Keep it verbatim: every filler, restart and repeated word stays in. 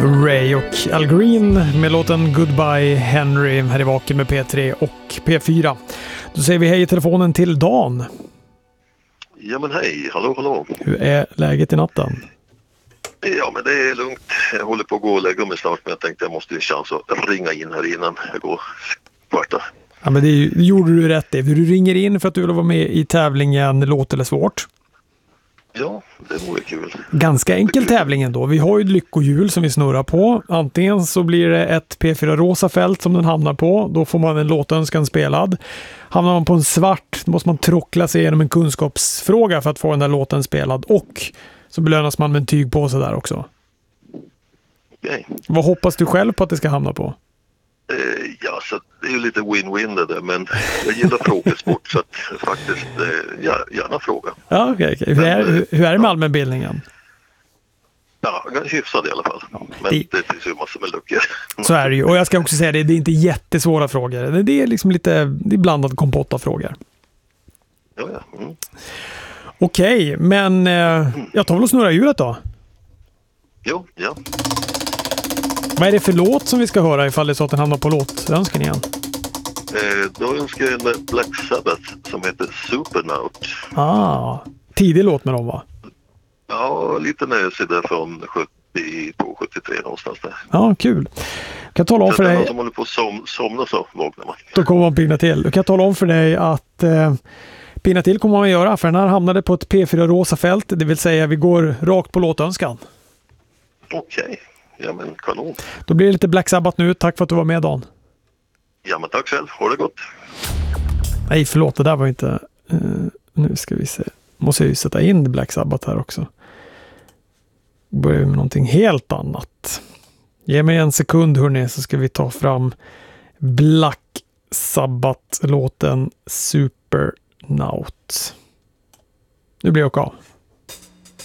Ray och Al Green med låten Goodbye Henry här i Vaken med P tre och P fyra. Då säger vi hej i telefonen till Dan. Ja men hej, hallå hallå. Hur är läget i natten? Ja men det är lugnt. Jag håller på att gå och lägga mig snart, men jag tänkte jag måste ju chans att ringa in här innan jag går kvarta. Ja, men det, är ju, det gjorde du rätt i. Du ringer in för att du vill vara med i tävlingen Låt eller svårt. Ja, det vore kul. Ganska enkel tävling ändå. Vi har ju ett lyckohjul som vi snurrar på. Antingen så blir det ett P fyra rosa fält som den hamnar på. Då får man en låtönskan spelad. Hamnar man på en svart, då måste man trockla sig igenom en kunskapsfråga för att få den där låten spelad. Och så belönas man med en tygpåse där också. Okej. Vad hoppas du själv på att det ska hamna på? Eh, ja, så det är ju lite win-win det där, men jag gillar frågesport så att faktiskt, eh, ja, gärna fråga. Ja, okej. Okay, okay. Hur, är, hur, hur är det med allmänbildningen? Ja, hyfsad i alla fall. Ja, men det, det finns ju massor med luckor. Så är det ju. Och jag ska också säga det, det är inte jättesvåra frågor. Det är liksom lite, det är blandad kompott av frågor. Ja, ja. Mm. Okej, okay, men eh, jag tar väl och snurra hjulet då? Jo, ja. Vad är det för låt som vi ska höra ifall det är så att den hamnar på låtönskan igen? Eh, då önskar jag en Black Sabbath som heter Supernaut. Ah, tidig låt med dem va? Ja, lite nösig där från sjuttiotvå sjuttiotre någonstans där. Ja, kul. Jag kan tala om för dig... Någon som håller på att som, somna så vaknar man. Då kommer man pigna till. Jag kan tala om för dig att eh, pigna till kommer man att göra, för den här hamnade på ett P fyra rosa fält, det vill säga vi går rakt på låtönskan. Okej. Okay. Ja men kanon. Då blir det lite Black Sabbath nu. Tack för att du var med, Dan. Ja men tack själv. Ha det gott. Nej förlåt, det där var inte... Uh, nu ska vi se. Måste jag ju sätta in Black Sabbath här också. Börjar med någonting helt annat. Ge mig en sekund hörni, så ska vi ta fram Black Sabbath-låten Supernaut. Nu blir jag av.